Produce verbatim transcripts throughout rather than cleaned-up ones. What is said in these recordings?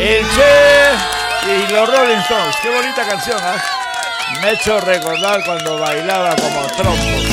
El Che y los Rolling Stones. Qué bonita canción, ¿eh? Me ha hecho recordar cuando bailaba como trompo.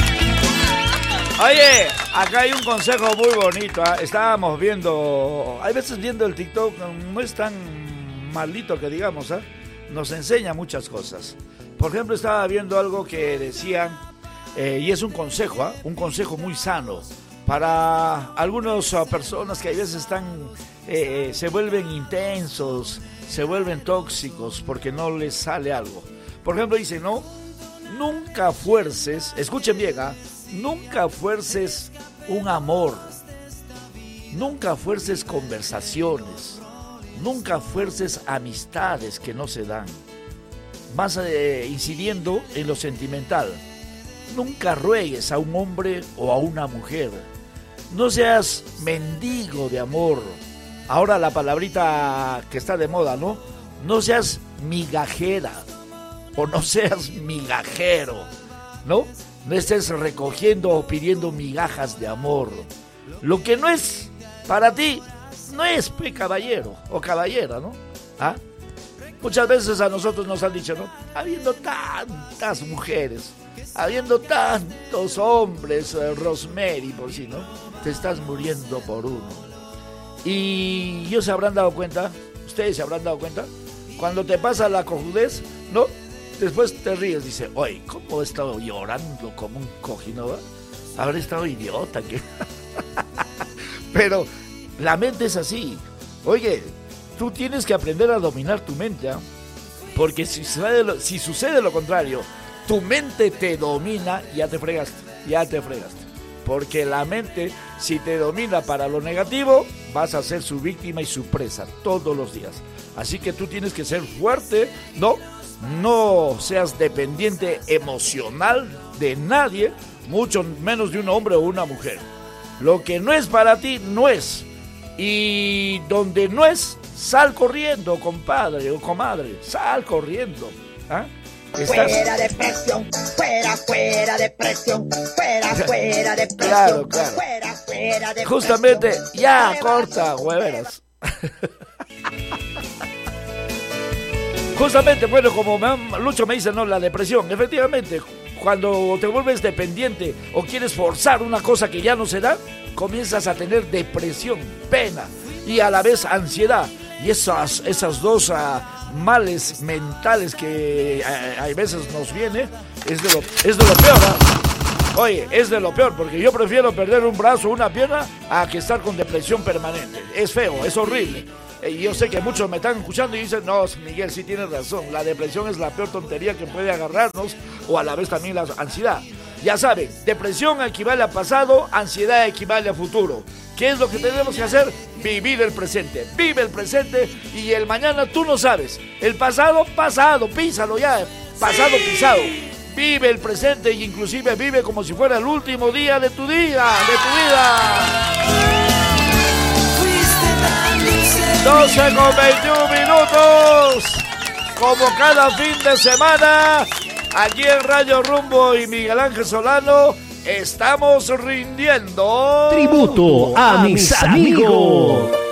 Oye, acá hay un consejo muy bonito, ¿eh? Estábamos viendo, hay veces viendo el TikTok, no es tan maldito que digamos, ¿eh? Nos enseña muchas cosas. Por ejemplo, estaba viendo algo que decían, eh, y es un consejo, ¿eh? Un consejo muy sano para algunas uh, personas que a veces están, eh, se vuelven intensos, se vuelven tóxicos porque no les sale algo. Por ejemplo, dice, no, nunca fuerces, escuchen bien, ¿eh? Nunca fuerces un amor, nunca fuerces conversaciones, nunca fuerces amistades que no se dan. Vas eh, incidiendo en lo sentimental. Nunca ruegues a un hombre o a una mujer. No seas mendigo de amor. Ahora la palabrita que está de moda, ¿no? No seas migajera o no seas migajero, ¿no? No estés recogiendo o pidiendo migajas de amor. Lo que no es para ti, no es pe caballero o caballera, ¿no? ¿Ah? Muchas veces a nosotros nos han dicho, ¿no? Habiendo tantas mujeres, habiendo tantos hombres, eh, Rosemary, por si, ¿no? Te estás muriendo por uno. Y ellos se habrán dado cuenta, ustedes se habrán dado cuenta, cuando te pasa la cojudez, ¿no? Después te ríes, dice, oye, ¿cómo he estado llorando como un cojino? Habré estado idiota. ¿Qué? Pero la mente es así. Oye, tú tienes que aprender a dominar tu mente, ¿eh? Porque si sucede, lo, si sucede lo contrario, tu mente te domina, ya te fregaste, ya te fregaste. Porque la mente, si te domina para lo negativo, vas a ser su víctima y su presa todos los días. Así que tú tienes que ser fuerte, ¿no? No seas dependiente emocional de nadie, mucho menos de un hombre o una mujer. Lo que no es para ti, no es. Y donde no es, sal corriendo, compadre o comadre. Sal corriendo. ¿Ah? ¿Estás? Fuera de presión, fuera, fuera de presión, fuera, fuera de presión. Claro, claro. Fuera, fuera de Justamente, presión. ya, corta, hueveras. Justamente, bueno, como me han, Lucho me dice, no, la depresión, efectivamente, cuando te vuelves dependiente o quieres forzar una cosa que ya no se da, comienzas a tener depresión, pena y a la vez ansiedad. Y esas, esas dos uh, males mentales que uh, a veces nos viene, es de lo, es de lo peor, ¿eh? Oye, es de lo peor, porque yo prefiero perder un brazo o una pierna a que estar con depresión permanente. Es feo, es horrible. Y yo sé que muchos me están escuchando y dicen, no, Miguel, sí tienes razón, la depresión es la peor tontería que puede agarrarnos, o a la vez también la ansiedad. Ya saben, depresión equivale a pasado, ansiedad equivale a futuro. ¿Qué es lo que tenemos que hacer? Vivir el presente, vive el presente, y el mañana tú no sabes. El pasado, pasado, písalo ya, pasado pisado. Vive el presente e inclusive vive como si fuera el último día de tu día, de tu vida. doce con veintiún minutos, como cada fin de semana, aquí en Radio Rumbo y Miguel Ángel Solano, estamos rindiendo tributo a mis amigos.